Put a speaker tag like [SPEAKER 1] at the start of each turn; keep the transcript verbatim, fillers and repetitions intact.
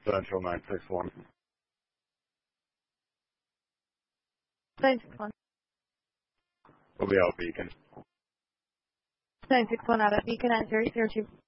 [SPEAKER 1] Central nine six one.
[SPEAKER 2] nine six one.
[SPEAKER 1] We'll be out Beacon.
[SPEAKER 2] nine six one out at Beacon at zero zero two.